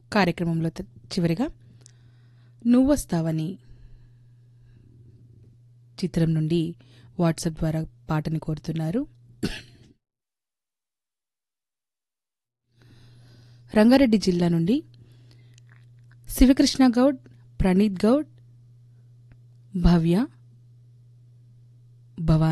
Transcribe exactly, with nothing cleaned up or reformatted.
కార్యక్రమంలో త- చివరిగా నువ్వొస్తావని చిత్రం నుండి వాట్సాప్ ద్వారా పాటని కోరుతున్నారు రంగారెడ్డి జిల్లా నుండి శివకృష్ణ గౌడ్, ప్రణీత్ గౌడ్, భవ్య, భవానీ